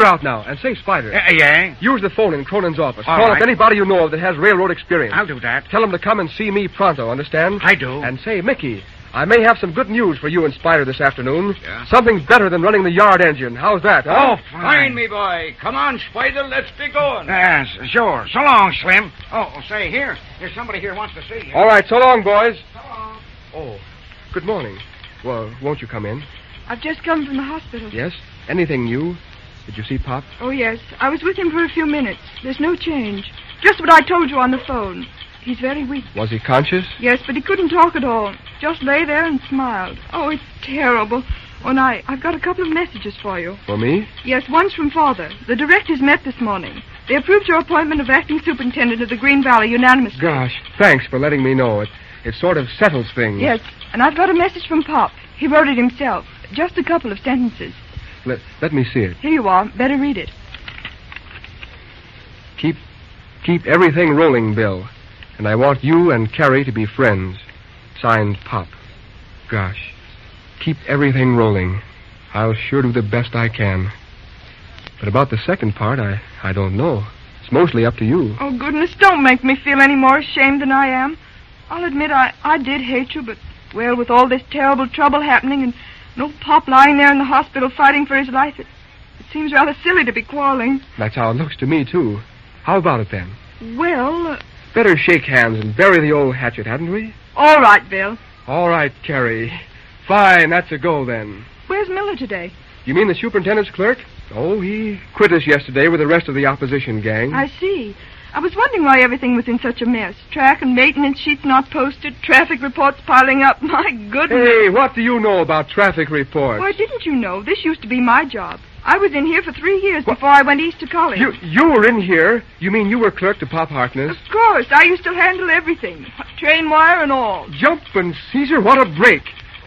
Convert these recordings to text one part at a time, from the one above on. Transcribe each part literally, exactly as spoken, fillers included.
out now. And say, Spider. Uh, yeah? Use the phone in Cronin's office. All Call right. up anybody you know of that has railroad experience. I'll do that. Tell them to come and see me pronto, understand? I do. And say, Mickey, I may have some good news for you and Spider this afternoon. Yeah? Something better than running the yard engine. How's that, huh? Oh, fine. me boy. Come on, Spider. Let's be going. Yes, sure. So long, Slim. Oh, say, here. There's somebody here wants to see you. All right, so long, boys. So long. Oh, good morning. Well, won't you come in? I've just come from the hospital. Yes? Anything new? Did you see Pop? Oh, yes. I was with him for a few minutes. There's no change. Just what I told you on the phone. He's very weak. Was he conscious? Yes, but he couldn't talk at all. Just lay there and smiled. Oh, it's terrible. Oh, and I, I've got a couple of messages for you. For me? Yes, one's from Father. The directors met this morning. They approved your appointment of acting superintendent of the Green Valley unanimously. Gosh, thanks for letting me know. It, it sort of settles things. Yes, and I've got a message from Pop. He wrote it himself. Just a couple of sentences. Let, let me see it. Here you are. Better read it. Keep, keep everything rolling, Bill. And I want you and Carrie to be friends. Signed, Pop. Gosh. Keep everything rolling. I'll sure do the best I can. But about the second part, I, I don't know. It's mostly up to you. Oh, goodness, don't make me feel any more ashamed than I am. I'll admit I, I did hate you, but, well, with all this terrible trouble happening and no Pop lying there in the hospital fighting for his life, it, it seems rather silly to be quarreling. That's how it looks to me, too. How about it, then? Well... Uh... Better shake hands and bury the old hatchet, hadn't we? All right, Bill. All right, Carrie. Fine, that's a go, then. Where's Miller today? You mean the superintendent's clerk? Oh, he quit us yesterday with the rest of the opposition gang. I see. I was wondering why everything was in such a mess. Track and maintenance sheets not posted, traffic reports piling up. My goodness. Hey, what do you know about traffic reports? Why, didn't you know? This used to be my job. I was in here for three years what? before I went east to college. You you were in here? You mean you were clerk to Pop Harkness? Of course. I used to handle everything. Train wire and all. Jumpin' Caesar, what a break.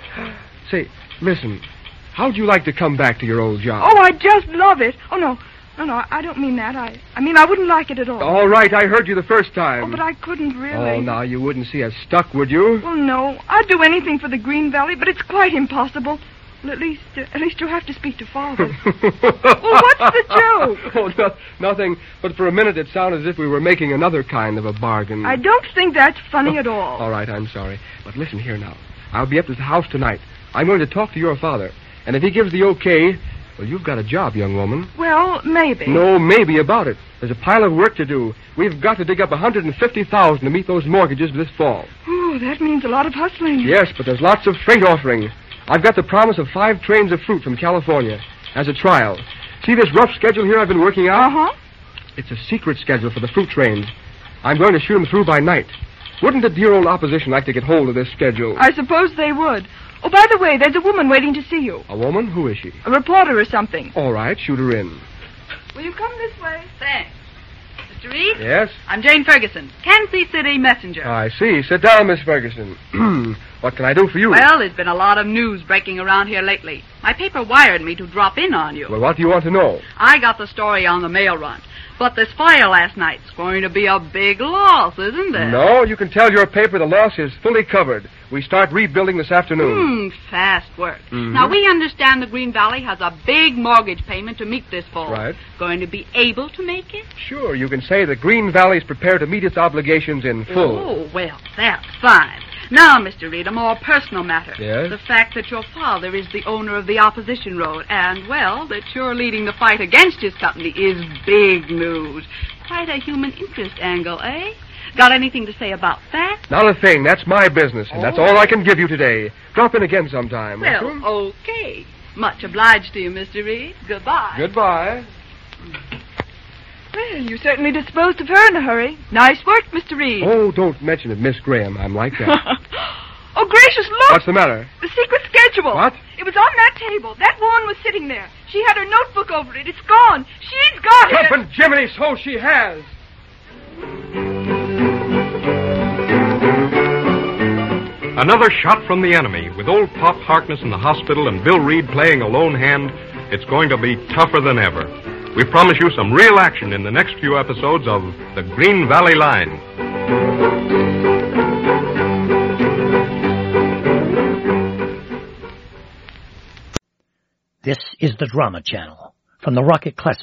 Say, listen, how'd you like to come back to your old job? Oh, I just love it. Oh, no. No, no, I don't mean that. I I mean, I wouldn't like it at all. All right, I heard you the first time. Oh, but I couldn't really. Oh, now, you wouldn't see us stuck, would you? Well, no. I'd do anything for the Green Valley, but it's quite impossible. Well, at least, uh, at least you'll have to speak to Father. Well, what's the joke? Oh, no, nothing. But for a minute, it sounded as if we were making another kind of a bargain. I don't think that's funny at all. All right, I'm sorry. But listen here now. I'll be up at the house tonight. I'm going to talk to your father. And if he gives the okay, well, you've got a job, young woman. Well, maybe. No, maybe about it. There's a pile of work to do. We've got to dig up one hundred fifty thousand dollars to meet those mortgages this fall. Oh, that means a lot of hustling. Yes, but there's lots of freight offering. I've got the promise of five trains of fruit from California as a trial. See this rough schedule here I've been working out? Uh-huh. It's a secret schedule for the fruit trains. I'm going to shoot them through by night. Wouldn't the dear old opposition like to get hold of this schedule? I suppose they would. Oh, by the way, there's a woman waiting to see you. A woman? Who is she? A reporter or something. All right, shoot her in. Will you come this way? Thanks. Mister Reed? Yes? I'm Jane Ferguson, Kansas City messenger. I see. Sit down, Miss Ferguson. What can I do for you? Well, there's been a lot of news breaking around here lately. My paper wired me to drop in on you. Well, what do you want to know? I got the story on the mail run. But this fire last night's going to be a big loss, isn't it? No, you can tell your paper the loss is fully covered. We start rebuilding this afternoon. Hmm, fast work. Mm-hmm. Now, we understand the Green Valley has a big mortgage payment to meet this fall. Right. Going to be able to make it? Sure, you can say the Green Valley's prepared to meet its obligations in full. Oh, well, that's fine. Now, Mister Reed, a more personal matter. Yes? The fact that your father is the owner of the opposition road, and, well, that you're leading the fight against his company is big news. Quite a human interest angle, eh? Got anything to say about that? Not a thing. That's my business, and Oh. that's all I can give you today. Drop in again sometime. won't Well, you? okay. Much obliged to you, Mister Reed. Goodbye. Goodbye. Well, you certainly disposed of her in a hurry. Nice work, Mister Reed. Oh, don't mention it, Miss Graham. I'm like that. Oh, gracious, look! What's the matter? The secret schedule. What? It was on that table. That woman was sitting there. She had her notebook over it. It's gone. She's got it. Jumpin' Jiminy, so she has. Another shot from the enemy. With old Pop Harkness in the hospital and Bill Reed playing a lone hand, it's going to be tougher than ever. We promise you some real action in the next few episodes of The Green Valley Line. This is the Drama Channel from the Rocket Classic